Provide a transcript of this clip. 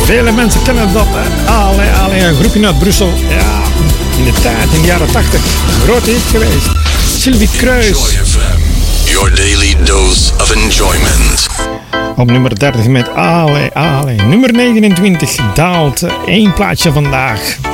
Vele mensen kennen dat. Ale, een groepje uit Brussel. Ja, in de tijd, in de jaren 80. Een grote hit geweest. Sylvie Kruis. Joy FM. Your daily dose of enjoyment. Op nummer 30 met Ale. Nummer 29 daalt 1 plaatsje vandaag.